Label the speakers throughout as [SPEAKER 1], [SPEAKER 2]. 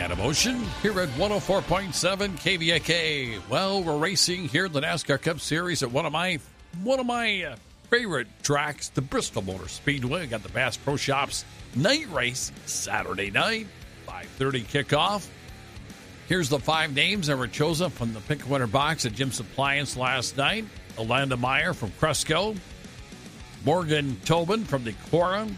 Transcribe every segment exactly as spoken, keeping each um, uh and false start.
[SPEAKER 1] and emotion here at one oh four point seven K V A K. Well, we're racing here in the NASCAR Cup Series at one of my one of my uh, favorite tracks, the Bristol Motor Speedway. We got the Bass Pro Shops night race Saturday night, five thirty kickoff. Here's the five names that were chosen from the Pick Winner box at Jim's Appliance last night. Alanda Meyer from Cresco, Morgan Tobin from Decorah,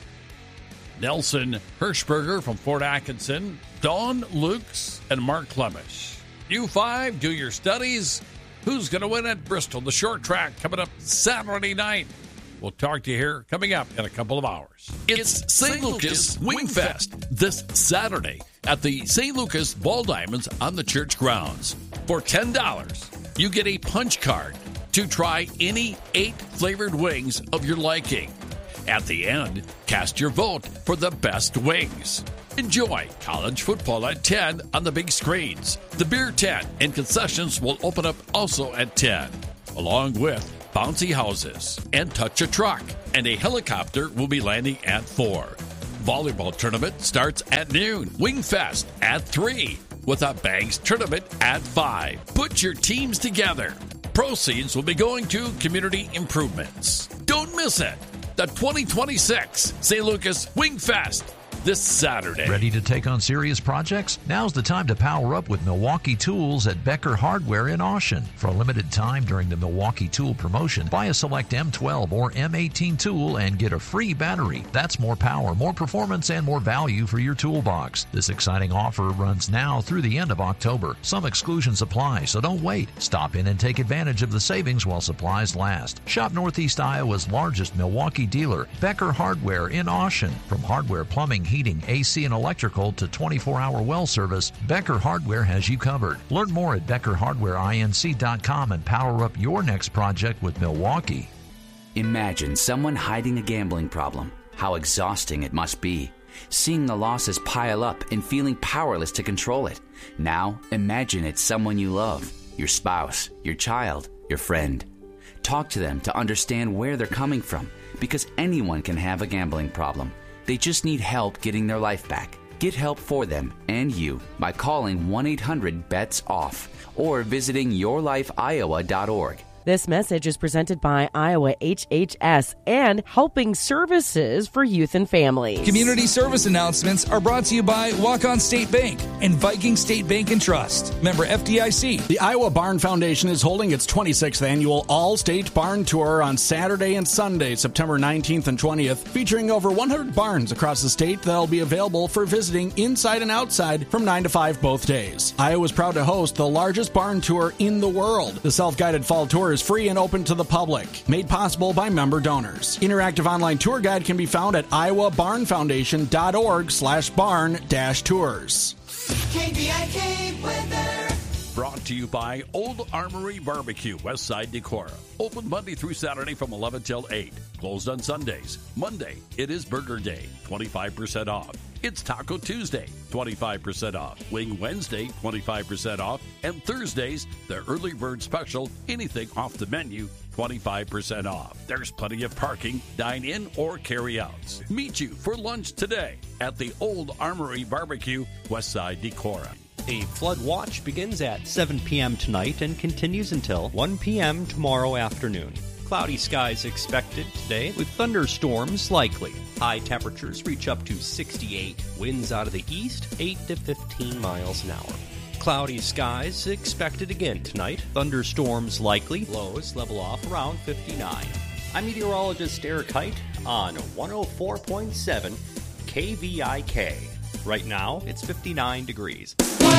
[SPEAKER 1] Nelson Hirschberger from Fort Atkinson, Dawn Lukes, and Mark Clemish. You five, do your studies. Who's going to win at Bristol? The short track coming up Saturday night. We'll talk to you here coming up in a couple of hours. It's Saint Lucas Wing Fest this Saturday at the Saint Lucas Ball Diamonds on the church grounds. For ten dollars, you get a punch card to try any eight flavored wings of your liking. At the end, cast your vote for the best wings. Enjoy college football at ten on the big screens. The beer tent and concessions will open up also at ten, along with bouncy houses and touch a truck. And a helicopter will be landing at four. Volleyball tournament starts at noon. Wingfest at three, with a bags tournament at five. Put your teams together. Proceeds will be going to community improvements. Don't miss it. The twenty twenty-six Saint Lucas Wing Fest this Saturday.
[SPEAKER 2] Ready to take on serious projects? Now's the time to power up with Milwaukee Tools at Becker Hardware in Austin. For a limited time during the Milwaukee Tool promotion, buy a select M twelve or M eighteen tool and get a free battery. That's more power, more performance, and more value for your toolbox. This exciting offer runs now through the end of October. Some exclusions apply, so don't wait. Stop in and take advantage of the savings while supplies last. Shop Northeast Iowa's largest Milwaukee dealer, Becker Hardware in Austin. From hardware, plumbing, heating, A C, and electrical to twenty-four hour well service, Becker Hardware has you covered. Learn more at becker hardware inc dot com and power up your next project with Milwaukee.
[SPEAKER 3] Imagine someone hiding a gambling problem. How exhausting it must be. Seeing the losses pile up and feeling powerless to control it. Now, imagine it's someone you love, your spouse, your child, your friend. Talk to them to understand where they're coming from, because anyone can have a gambling problem. They just need help getting their life back. Get help for them and you by calling one eight hundred bets off or visiting your life iowa dot org.
[SPEAKER 4] This message is presented by Iowa H H S and Helping Services for Youth and Families.
[SPEAKER 5] Community service announcements are brought to you by Walk-On State Bank and Viking State Bank and Trust. Member F D I C.
[SPEAKER 6] The Iowa Barn Foundation is holding its twenty-sixth annual All-State Barn Tour on Saturday and Sunday, September nineteenth and twentieth, featuring over one hundred barns across the state that'll be available for visiting inside and outside from nine to five both days. Iowa's proud to host the largest barn tour in the world. The self-guided fall tour is free and open to the public, made possible by member donors. Interactive online tour guide can be found at iowa barn foundation dot org slash barn dash tours.
[SPEAKER 7] K V I K weather.
[SPEAKER 1] Brought to you by Old Armory Barbecue, Westside Decorah. Open Monday through Saturday from eleven till eight. Closed on Sundays. Monday, it is Burger Day, twenty-five percent off. It's Taco Tuesday, twenty-five percent off. Wing Wednesday, twenty-five percent off. And Thursdays, the early bird special, anything off the menu, twenty-five percent off. There's plenty of parking, dine-in, or carry-outs. Meet you for lunch today at the Old Armory Barbecue, Westside Decorah.
[SPEAKER 8] A flood watch begins at seven p.m. tonight and continues until one p.m. tomorrow afternoon. Cloudy skies expected today with thunderstorms likely. High temperatures reach up to sixty-eight. Winds out of the east, eight to fifteen miles an hour. Cloudy skies expected again tonight. Thunderstorms likely. Lows level off around fifty-nine. I'm meteorologist Eric Height on one oh four point seven K V I K. Right now, it's fifty-nine degrees.
[SPEAKER 7] one